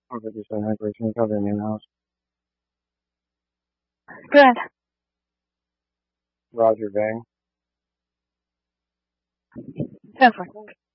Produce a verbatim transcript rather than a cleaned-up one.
one hundred percent hydration cover in your house. Good. Roger Bang. ten seconds.